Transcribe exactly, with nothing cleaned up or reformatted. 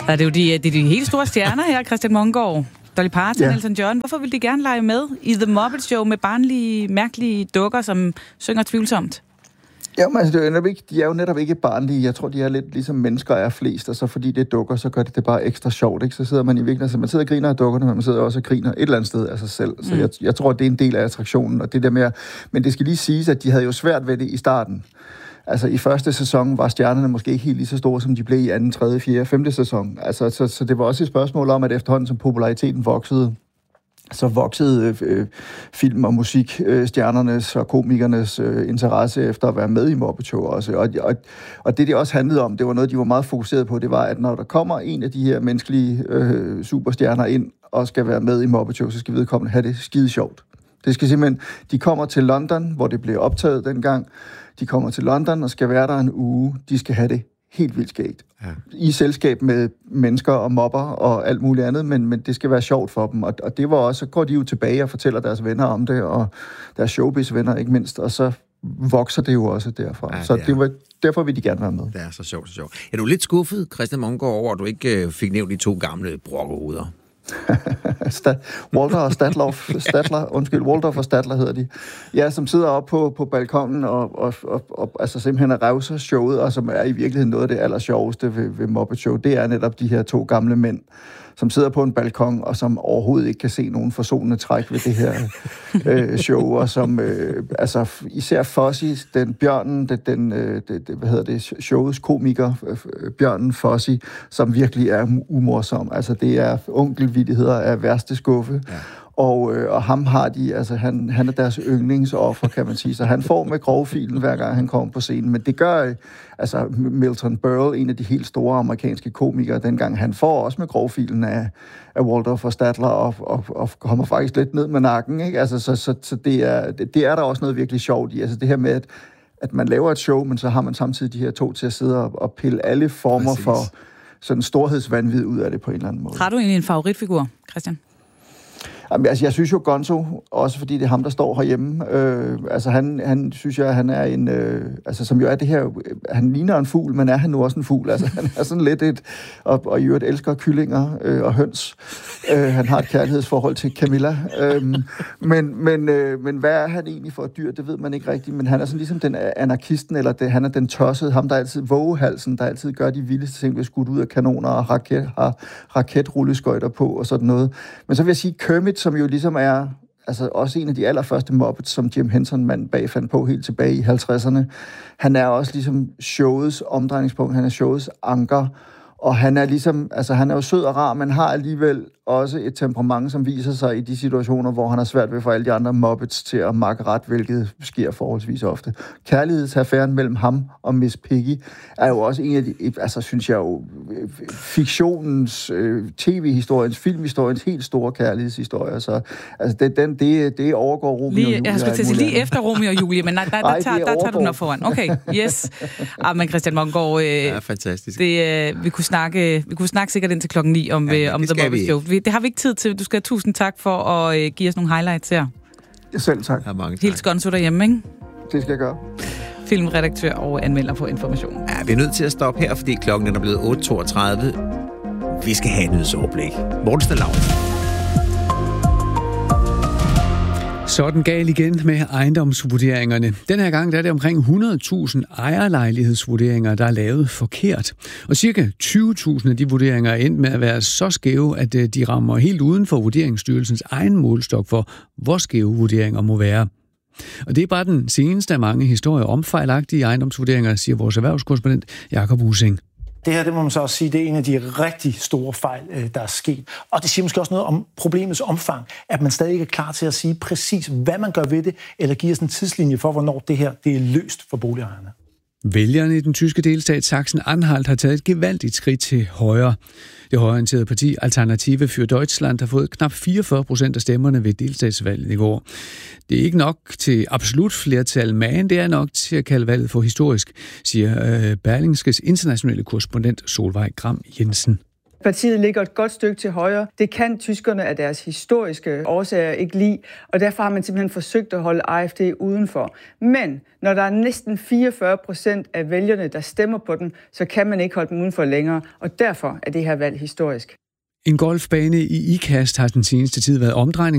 Så er det jo de, det er de helt store stjerner her, Christian Mongård, Dolly Parton, Ja. Elton John. Hvorfor vil de gerne lege med i The Muppet Show med barnlige, mærkelige dukker, som synger tvivlsomt? Jamen, altså, det er jo ikke, de er jo netop ikke barnlige. Jeg tror, de er lidt ligesom mennesker er flest, og så fordi det dukker, så gør det det bare ekstra sjovt, ikke? Så sidder man i virkeligheden, altså man sidder og griner af dukkerne, men man sidder også og griner et eller andet sted af sig selv. Så mm. jeg, jeg tror, det er en del af attraktionen, og det der med, men det skal lige siges, at de havde jo svært ved det i starten. Altså i første sæson var stjernerne måske ikke helt lige så store, som de blev i anden, tredje, fjerde, femte sæson. Altså, så, så det var også et spørgsmål om, at efterhånden som populariteten voksede, så voksede øh, film- og musikstjernernes og komikernes øh, interesse efter at være med i Muppet Show også. Og, og, og det, det også handlede om, det var noget, de var meget fokuseret på, det var, at når der kommer en af de her menneskelige øh, superstjerner ind og skal være med i Muppet Show, så skal vedkommende have det skide sjovt. Det skal simpelthen, de kommer til London, hvor det blev optaget dengang. De kommer til London og skal være der en uge. De skal have det helt vildt skægt. Ja. I selskab med mennesker og mobber og alt muligt andet, men, men det skal være sjovt for dem. Og, og det var også, så går de jo tilbage og fortæller deres venner om det, og deres showbiz-venner ikke mindst, og så vokser det jo også derfra. Ja, så det var, derfor vil de gerne være med. Det er så sjovt, så sjovt. Er du lidt skuffet, Christian Mongård, over, at du ikke fik nævnt de to gamle brokkehoveder? Walter og Statler, Statler, undskyld, Walter og Statler hedder de. Ja, som sidder oppe på, på balkongen og, og, og, og altså simpelthen er revser showet, og som er i virkeligheden noget af det allersjoveste ved, ved Muppet Show. Det er netop de her to gamle mænd, som sidder på en balkon, og som overhovedet ikke kan se nogen forsonende træk ved det her øh, show, og som, øh, altså især Fozzie, den bjørnen, den, den øh, det, hvad hedder det, showets komiker, øh, bjørnen Fozzie, som virkelig er umorsom. Altså det er onkelvittigheder af værste skuffe. Ja. Og, øh, og ham har de, altså han, han er deres yndlingsoffer, kan man sige. Så han får med grovfilen, hver gang han kommer på scenen. Men det gør, øh, altså Milton Berle, en af de helt store amerikanske komikere dengang, han får også med grovfilen af, af Waldorf og Statler, og, og, og kommer faktisk lidt ned med nakken, ikke? Altså, så, så, så det, er, det, det er der også noget virkelig sjovt i. Altså det her med, at, at man laver et show, men så har man samtidig de her to til at sidde og, og pille alle former Præcis. for sådan storhedsvanvid ud af det på en eller anden måde. Har du egentlig en favoritfigur, Christian? Jamen, altså, jeg synes jo Gonzo, også fordi det er ham, der står herhjemme. Øh, altså, han, han synes jeg, han er en... Øh, altså, som jo er det her... Han ligner en fugl, men er han nu også en fugl? Altså, han er sådan lidt et... Og, og i øvrigt elsker kyllinger øh, og høns. Øh, han har et kærlighedsforhold til Camilla. Øh, men, men, øh, men hvad er han egentlig for et dyr? Det ved man ikke rigtigt. Men han er sådan ligesom den anarkisten, eller det, han er den tossede. Ham, der altid vågehalsen, der altid gør de vildeste ting ved skudt ud af kanoner og raket, har raketrulleskøjter på og sådan noget. Men så vil jeg sige, Kermit, som jo ligesom er altså også en af de allerførste Muppets, som Jim Henson-manden bag fandt på helt tilbage i halvtredserne. Han er også ligesom showets omdrejningspunkt, han er showets anker, og han er ligesom, altså han er jo sød og rar, men har alligevel også et temperament, som viser sig i de situationer, hvor han har svært ved at få alle de andre Muppets til at makke ret, hvilket sker forholdsvis ofte. Kærlighedsaffæren mellem ham og Miss Piggy er jo også en af de, altså synes jeg jo, fiktionens, øh, tv-historiens, filmhistoriens helt store kærlighedshistorier. Så altså det, den, det, det overgår Romeo lige, og Julie. Jeg skulle til at sige lige efter Romeo og Julie, men nej, der, der, Ej, tager, der tager du den op foran. Okay, yes. Ah, men Christian Mongård, øh, ja, fantastisk. Det, øh, vi, kunne snakke, vi kunne snakke sikkert indtil klokken ni om, ja, øh, om The Muppet Show. Det har vi ikke tid til. Du skal have tusind tak for at øh, give os nogle highlights her. Selv tak. Ja, mange tak. Helt Gonzo derhjemme, ikke? Det skal jeg gøre. Filmredaktør og anmelder på Information. Ja, vi er nødt til at stoppe her, fordi klokken er blevet otte toogtredive. Vi skal have et nyhedsoverblik. Morten Lauritsen. Så er den gal igen med ejendomsvurderingerne. Den her gang der er det omkring hundrede tusind ejerlejlighedsvurderinger, der er lavet forkert. Og cirka tyve tusind af de vurderinger er endt med at være så skæve, at de rammer helt uden for Vurderingsstyrelsens egen målstok for, hvor skæve vurderinger må være. Og det er bare den seneste af mange historier om fejlagtige ejendomsvurderinger, siger vores erhvervskorrespondent Jakob Using. Det her, det må man så også sige, det er en af de rigtig store fejl, der er sket. Og det siger måske også noget om problemets omfang, at man stadig ikke er klar til at sige præcis, hvad man gør ved det, eller giver sådan en tidslinje for, hvornår det her det er løst for boligejerne. Vælgerne i den tyske delstat Sachsen-Anhalt har taget et gevaldigt skridt til højre. Det højreorienterede parti Alternative für Deutschland har fået knap fireogfyrre procent af stemmerne ved delstatsvalget i går. Det er ikke nok til absolut flertal, men det er nok til at kalde valget for historisk, siger Berlingskes internationale korrespondent Solveig Gram Jensen. Partiet ligger et godt stykke til højre. Det kan tyskerne af deres historiske årsager ikke lide, og derfor har man simpelthen forsøgt at holde A F D udenfor. Men når der er næsten fireogfyrre procent af vælgerne, der stemmer på den, så kan man ikke holde dem udenfor længere, og derfor er det her valg historisk. En golfbane i Ikast har den seneste tid været omdrejning